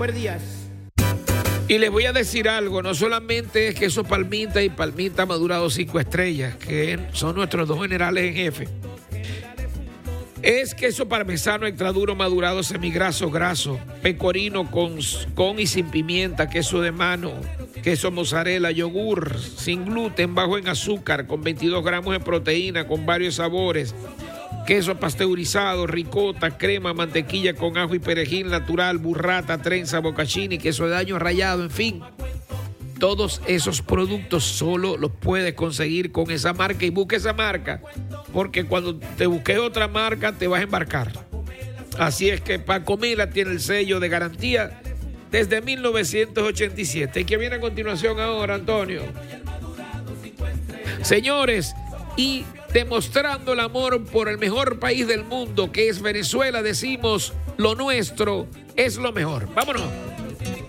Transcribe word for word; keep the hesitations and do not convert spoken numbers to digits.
Super Díaz. Y les voy a decir algo, no solamente es queso Palmita y Palmita madurado cinco estrellas, que son nuestros dos generales en jefe. Es queso parmesano extra duro madurado semigraso graso, pecorino con, con y sin pimienta, queso de mano, queso mozzarella, yogur, sin gluten, bajo en azúcar, con veintidós gramos de proteína, con varios sabores, queso pasteurizado, ricota, crema, mantequilla con ajo y perejil natural, burrata, trenza, boccacini, queso de año rallado, en fin. Todos esos productos solo los puedes conseguir con esa marca y busca esa marca, porque cuando te busques otra marca te vas a embarcar. Así es que Pacomila tiene el sello de garantía desde mil novecientos ochenta y siete. ¿Y qué viene a continuación ahora, Antonio? Señores, y demostrando el amor por el mejor país del mundo, que es Venezuela, decimos, lo nuestro es lo mejor. Vámonos.